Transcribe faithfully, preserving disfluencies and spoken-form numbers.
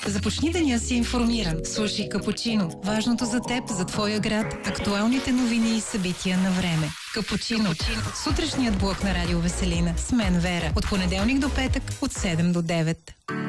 Започни деня си информиран. Слушай Капучино. Важното за теб, за твоя град, актуалните новини и събития на време. Капучино. Сутрешният блок на Радио Веселина. С мен Вера. От понеделник до петък, от седем до девет.